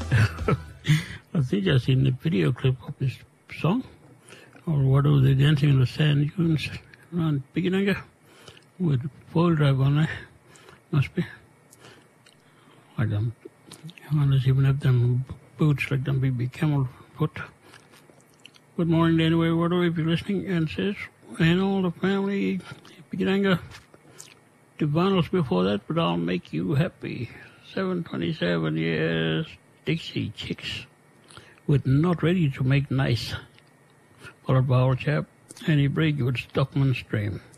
I think I've seen the video clip of this song, or whatever, they're dancing in the sand dunes around Biginanga with foil drive on there. Must be. Like them. Unless even have them boots like them big camel foot. Good morning anyway, whatever, if you're listening, and says, and all the family, Biginanga, to vinyls before that, but I'll make you happy. 727 years, Dixie Chicks, with Not Ready to Make Nice, followed by our chap, Annie Brigg with Stockman Stream.